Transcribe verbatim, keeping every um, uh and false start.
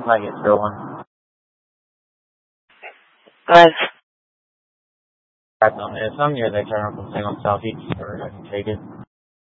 Might get stolen. Guys. If I'm near the turn from Salem Southeast, or I can take it.